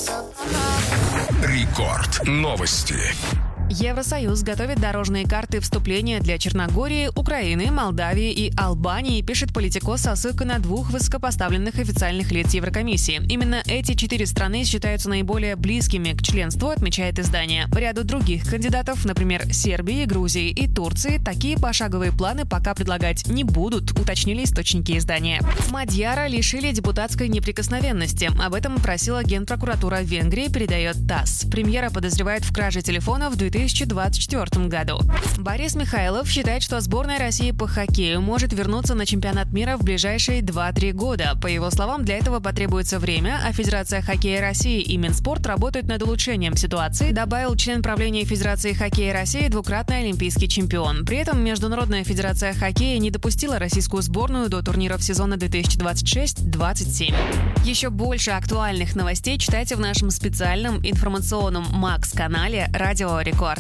Рекорд. Новости. Евросоюз готовит дорожные карты вступления для Черногории, Украины, Молдавии и Албании, пишет Политико со ссылкой на двух высокопоставленных официальных лиц Еврокомиссии. Именно эти 4 страны считаются наиболее близкими к членству, отмечает издание. В ряду других кандидатов, например, Сербии, Грузии и Турции, такие пошаговые планы пока предлагать не будут, уточнили источники издания. Мадьяра лишили депутатской неприкосновенности. Об этом просила Генпрокуратура Венгрии, передает ТАСС. Премьера подозревают в краже телефона в 2024 году. Борис Михайлов считает, что сборная России по хоккею может вернуться на чемпионат мира в ближайшие 2-3 года. По его словам, для этого потребуется время, а Федерация хоккея России и Минспорт работают над улучшением ситуации, добавил член правления Федерации хоккея России, двукратный олимпийский чемпион. При этом Международная федерация хоккея не допустила российскую сборную до турниров сезона 2026-27. Еще больше актуальных новостей читайте в нашем специальном информационном Макс-канале «Радио Рекорд».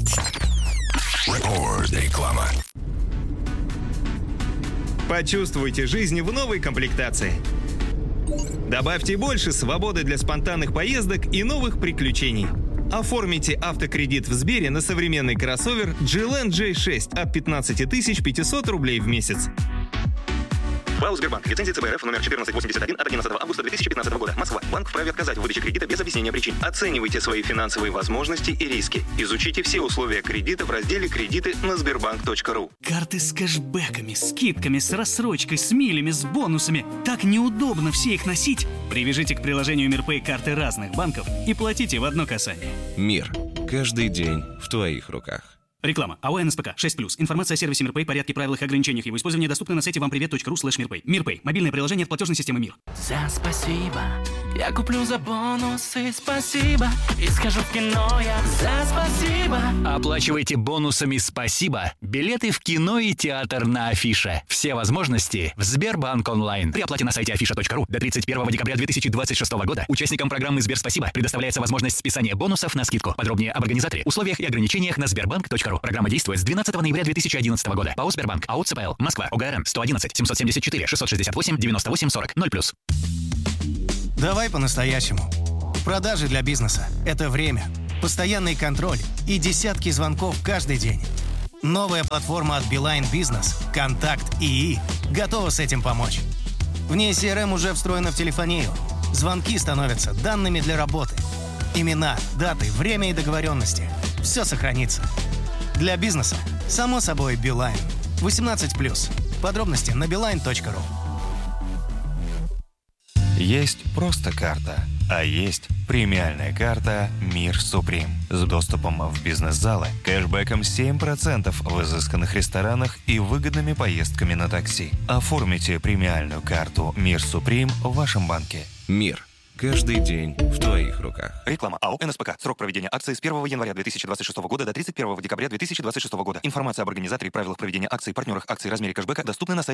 Реклама. Почувствуйте жизнь в новой комплектации. Добавьте больше свободы для спонтанных поездок и новых приключений. Оформите автокредит в Сбере на современный кроссовер GLN J6 от 15 500 рублей в месяц. ПАО «Сбербанк». Лицензия ЦБ РФ номер 1481 от 11 августа 2015 года. Москва. Банк вправе отказать в выдаче кредита без объяснения причин. Оценивайте свои финансовые возможности и риски. Изучите все условия кредита в разделе «Кредиты» на sberbank.ru. Карты с кэшбэками, скидками, с рассрочкой, с милями, с бонусами. Так неудобно все их носить. Привяжите к приложению МирПэй карты разных банков и платите в одно касание. Мир. Каждый день в твоих руках. Реклама. АО НСПК 6+. Информация о сервисе МирПэй, порядке, правилах и ограничениях его использования доступна на сайте вампривет.ру/мирпэй. МирПэй. Мобильное приложение от платежной системы МИР. За спасибо. Я куплю за бонусы, спасибо. И скажу в кино я за спасибо. Оплачивайте бонусами «Спасибо» билеты в кино и театр на афише. Все возможности в Сбербанк онлайн. При оплате на сайте afisha.ru до 31 декабря 2026 года участникам программы «Сберспасибо» предоставляется возможность списания бонусов на скидку. Подробнее об организаторе, условиях и ограничениях на sberbank.ru. Программа действует с 12 ноября 2011 года. ПАО «Сбербанк». АО ЦПЛ. Москва. ОГРН 111 774 668 98 40 0+. Давай по-настоящему. Продажи для бизнеса – это время, постоянный контроль и десятки звонков каждый день. Новая платформа от Beeline Business «Контакт ИИ» готова с этим помочь. В ней CRM уже встроена в телефонию. Звонки становятся данными для работы. Имена, даты, время и договоренности – все сохранится. Для бизнеса, само собой, Beeline. 18+. Подробности на beeline.ru. Есть просто карта, а есть премиальная карта «Мир Суприм» с доступом в бизнес-залы, кэшбэком 7% в изысканных ресторанах и выгодными поездками на такси. Оформите премиальную карту «Мир Суприм» в вашем банке. Мир. Каждый день в твоих руках. Реклама. АО НСПК. Срок проведения акции с 1 января 2026 года до 31 декабря 2026 года. Информация об организаторе, правилах проведения акции, партнерах акций, размере кэшбэка доступны на сайте